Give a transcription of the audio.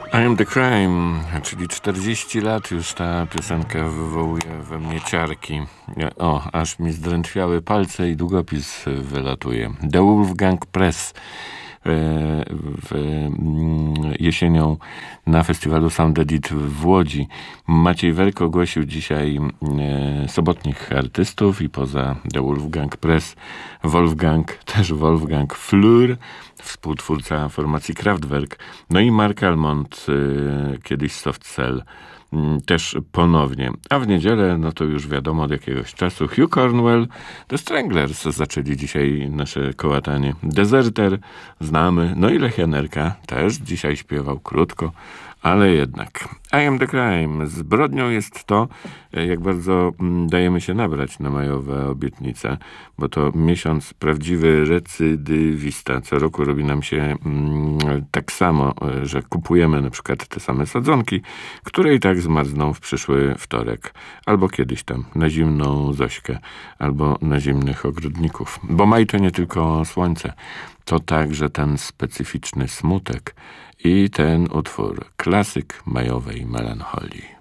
I am the crime, czyli 40 lat już ta piosenka wywołuje we mnie ciarki. O, aż mi zdrętwiały palce i długopis wylatuje. The Wolfgang Press jesienią na festiwalu Sound Edit w Łodzi. Maciej Welko ogłosił dzisiaj sobotnich artystów i poza The Wolfgang Press Wolfgang Flür, współtwórca formacji Kraftwerk, no i Mark Almond, kiedyś Soft Cell, też ponownie. A w niedzielę, no to już wiadomo od jakiegoś czasu, Hugh Cornwell, The Stranglers zaczęli dzisiaj nasze kołatanie. Deserter znamy, no i Lech Janerka też dzisiaj śpiewał krótko, ale jednak. I am the crime. Zbrodnią jest to, jak bardzo dajemy się nabrać na majowe obietnice, bo to miesiąc prawdziwy recydywista. Co roku robi nam się tak samo, że kupujemy na przykład te same sadzonki, które i tak zmarzną w przyszły wtorek, albo kiedyś tam na zimną Zośkę, albo na zimnych ogrodników. Bo maj to nie tylko słońce, to także ten specyficzny smutek i ten utwór, klasyk majowej melancholii.